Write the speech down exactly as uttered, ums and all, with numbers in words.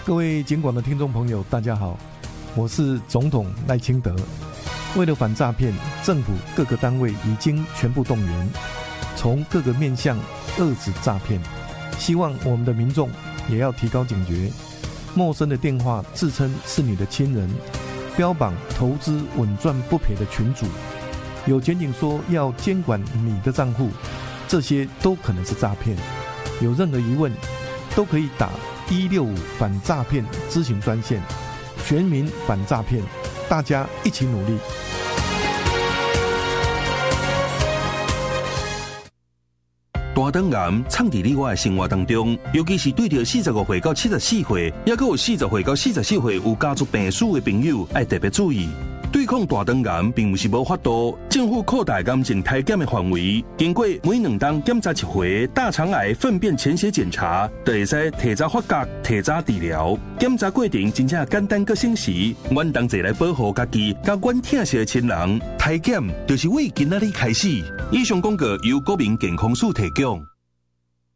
各位警广的听众朋友，大家好，我是总统赖清德。为了反诈骗，政府各个单位已经全部动员，从各个面向遏止诈骗。希望我们的民众也要提高警觉，陌生的电话自称是你的亲人，标榜投资稳赚不赔的群组，有检警说要监管你的账户，这些都可能是诈骗。有任何疑问，都可以打一六五反诈骗咨询专线，全民反诈骗，大家一起努力。 大肠癌藏伫你我的生活当中，尤其是对着四十五岁到七十四岁，也还有四十岁到四十四岁有家族病史的朋友，要特别注意。对抗大肠癌并不是无法度，政府扩大癌症体检的范围，经过每两冬检查一回大肠癌粪便潜血检查，就会使提早发觉、提早治疗。检查过程真正简单佮省时，阮同齐来保护家己，甲阮疼惜的亲人。体检就是为今仔日开始。以上广告由国民健康署提供。